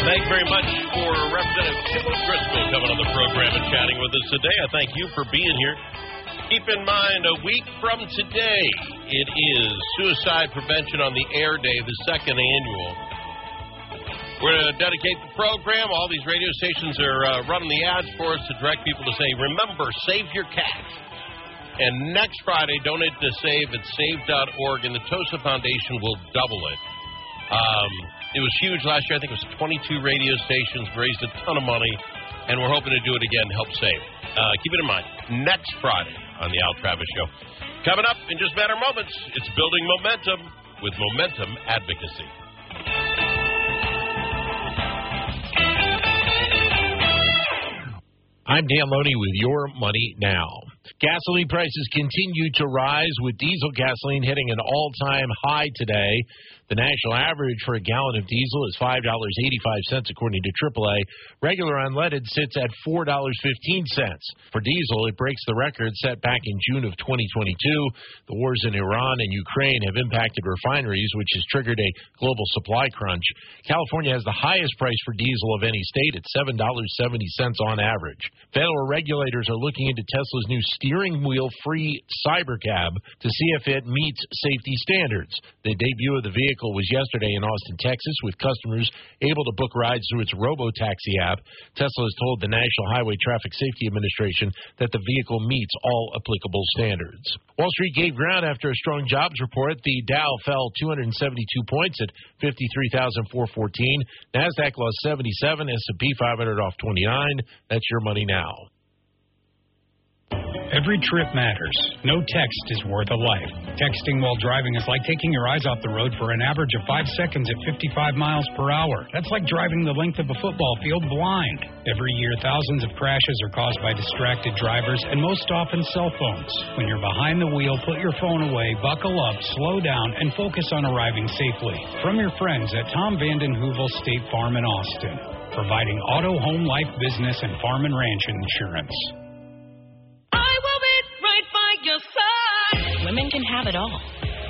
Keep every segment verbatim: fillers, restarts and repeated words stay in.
Thank you very much for Representative Tim O'Driscoll coming on the program and chatting with us today. I thank you for being here. Keep in mind, a week from today, it is Suicide Prevention on the Air Day, the second annual. We're going to dedicate the program. All these radio stations are uh, running the ads for us to direct people to say, remember, save your cat. And next Friday, donate to Save at save dot org, and the TOSA Foundation will double it. Um, it was huge last year. I think it was twenty-two radio stations, raised a ton of money, and we're hoping to do it again to help save. Uh, keep it in mind, next Friday on the Al Travis Show. Coming up in just a matter of moments, it's Building Momentum with Momentum Advocacy. I'm Dan Loney with Your Money Now. Gasoline prices continue to rise, with diesel gasoline hitting an all-time high today. The national average for a gallon of diesel is five dollars and eighty-five cents, according to triple A. Regular unleaded sits at four dollars and fifteen cents. For diesel, it breaks the record set back in June of twenty twenty-two. The wars in Iran and Ukraine have impacted refineries, which has triggered a global supply crunch. California has the highest price for diesel of any state at seven dollars and seventy cents on average. Federal regulators are looking into Tesla's new steering wheel-free Cybercab to see if it meets safety standards. The debut of the vehicle was yesterday in Austin, Texas, with customers able to book rides through its robo-taxi app. Tesla has told the National Highway Traffic Safety Administration that the vehicle meets all applicable standards. Wall Street gave ground after a strong jobs report. The Dow fell two hundred seventy-two points at fifty-three thousand four hundred fourteen. NASDAQ lost seventy-seven, S and P five hundred off twenty-nine. That's Your Money Now. Every trip matters. No text is worth a life. Texting while driving is like taking your eyes off the road for an average of five seconds at fifty-five miles per hour. That's like driving the length of a football field blind. Every year, thousands of crashes are caused by distracted drivers, and most often cell phones. When you're behind the wheel, put your phone away, buckle up, slow down, and focus on arriving safely. From your friends at Tom Vanden Heuvel State Farm in Austin, providing auto, home, life, business, and farm and ranch insurance. Women can have it all,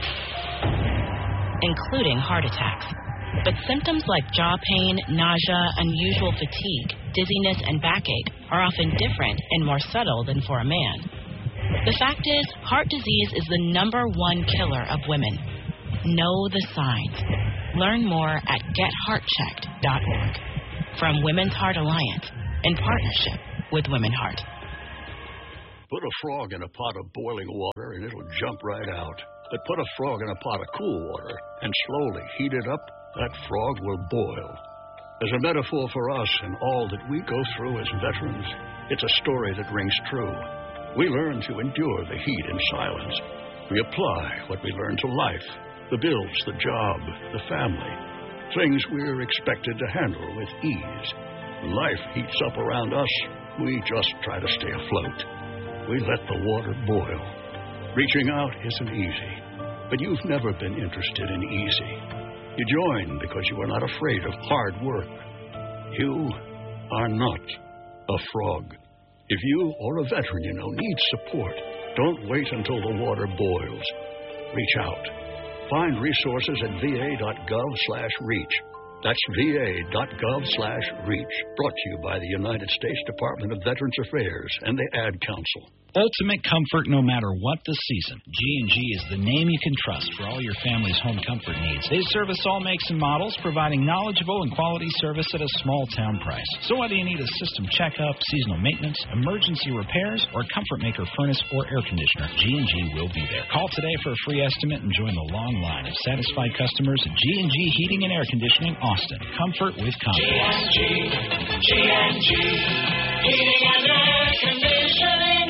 including heart attacks. But symptoms like jaw pain, nausea, unusual fatigue, dizziness, and backache are often different and more subtle than for a man. The fact is, heart disease is the number one killer of women. Know the signs. Learn more at get heart checked dot org. From Women's Heart Alliance, in partnership with Women Heart. Put a frog in a pot of boiling water and it'll jump right out. But put a frog in a pot of cool water and slowly heat it up, that frog will boil. As a metaphor for us and all that we go through as veterans, it's a story that rings true. We learn to endure the heat in silence. We apply what we learn to life, the bills, the job, the family, things we're expected to handle with ease. When life heats up around us, we just try to stay afloat. We let the water boil. Reaching out isn't easy, but you've never been interested in easy. You join because you are not afraid of hard work. You are not a frog. If you or a veteran you know needs support, don't wait until the water boils. Reach out. Find resources at v a dot gov slash reach. That's v a dot gov slash reach. Brought to you by the United States Department of Veterans Affairs and the Ad Council. Ultimate comfort no matter what the season. G and G is the name you can trust for all your family's home comfort needs. They service all makes and models, providing knowledgeable and quality service at a small town price. So whether you need a system checkup, seasonal maintenance, emergency repairs, or comfort maker furnace or air conditioner, G and G will be there. Call today for a free estimate and join the long line of satisfied customers at G and G Heating and Air Conditioning, Austin. Comfort with confidence. G and G, G and G, Heating and Air Conditioning.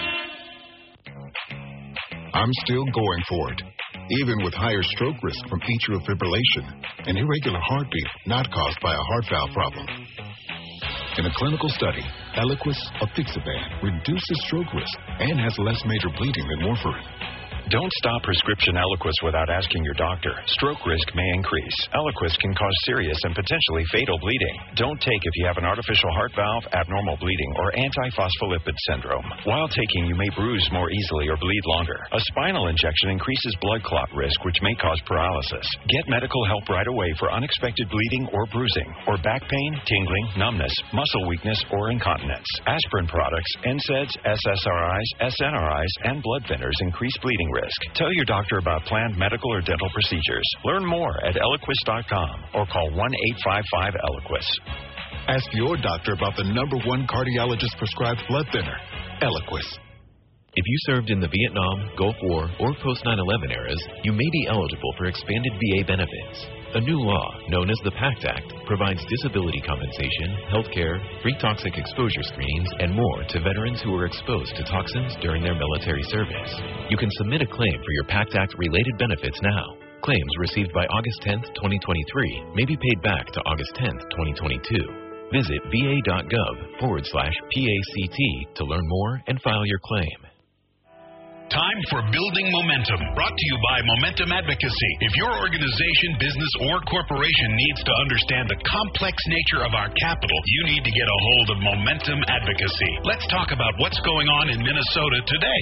I'm still going for it, even with higher stroke risk from atrial fibrillation, an irregular heartbeat not caused by a heart valve problem. In a clinical study, Eliquis apixaban reduces stroke risk and has less major bleeding than warfarin. Don't stop prescription Eliquis without asking your doctor. Stroke risk may increase. Eliquis can cause serious and potentially fatal bleeding. Don't take if you have an artificial heart valve, abnormal bleeding, or antiphospholipid syndrome. While taking, you may bruise more easily or bleed longer. A spinal injection increases blood clot risk, which may cause paralysis. Get medical help right away for unexpected bleeding or bruising, or back pain, tingling, numbness, muscle weakness, or incontinence. Aspirin products, N SAIDs, S S R Is, S N R Is, and blood thinners increase bleeding risk. Tell your doctor about planned medical or dental procedures. Learn more at Eliquis dot com or call one eight five five Eliquis. Ask your doctor about the number one cardiologist-prescribed blood thinner, Eliquis. If you served in the Vietnam, Gulf War, or post nine eleven eras, you may be eligible for expanded V A benefits. A new law, known as the PACT Act, provides disability compensation, health care, free toxic exposure screenings, and more to veterans who were exposed to toxins during their military service. You can submit a claim for your PACT Act-related benefits now. Claims received by August tenth, twenty twenty-three may be paid back to August tenth, twenty twenty-two. Visit va.gov forward slash PACT to learn more and file your claim. Time for Building Momentum, brought to you by Momentum Advocacy. If your organization, business, or corporation needs to understand the complex nature of our capital, you need to get a hold of Momentum Advocacy. Let's talk about what's going on in Minnesota today.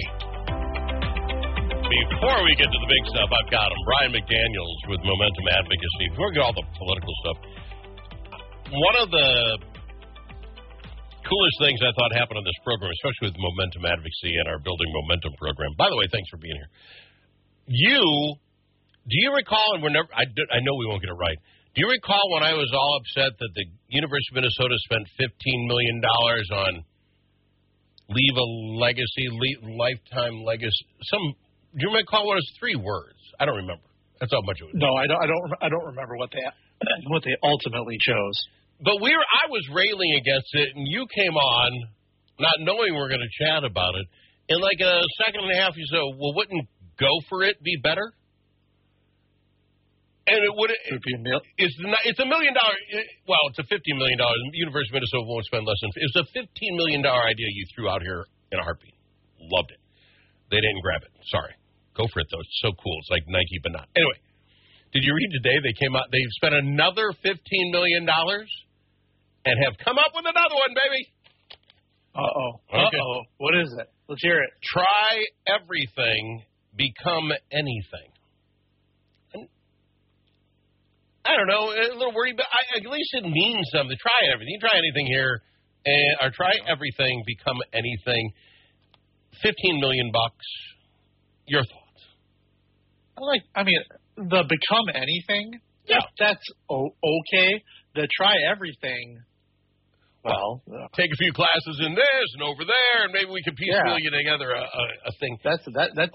Before we get to the big stuff, I've got him. Brian McDaniels with Momentum Advocacy. Before we get all the political stuff, one of the coolest things I thought happened on this program, especially with Momentum Advocacy and our Building Momentum program. By the way, thanks for being here. You, do you recall, and we're never, I, I know we won't get it right, do you recall when I was all upset that the University of Minnesota spent fifteen million dollars on Leave a Legacy, leave, Lifetime Legacy, some, do you recall what it was? Three words. I don't remember. That's how much it was. No, I don't, I don't, I don't remember what they, what they ultimately chose. But we were, I was railing against it, and you came on, not knowing we were going to chat about it. In like a second and a half, you said, well, wouldn't Go For It be better? And it would. It, it's, not, it's a million dollar, well, it's a fifteen million dollars. The University of Minnesota won't spend less than, it's a fifteen million dollars idea you threw out here in a heartbeat. Loved it. They didn't grab it. Sorry. Go for it, though. It's so cool. It's like Nike, but not. Anyway, did you read today? They came out, they've spent another fifteen million dollars. And have come up with another one, baby. Uh-oh. Okay. Uh-oh. What is it? Let's hear it. Try everything, become anything. And I don't know, a little worried, but I, at least it means something. Try everything. You try anything here, and or try everything, become anything. Fifteen million bucks. Your thoughts? I like. I mean, the become anything. Yeah, that's o- okay. The try everything. Well, uh, take a few classes in this and over there, and maybe we can piecemeal yeah. you together a, a, a thing. That's that. That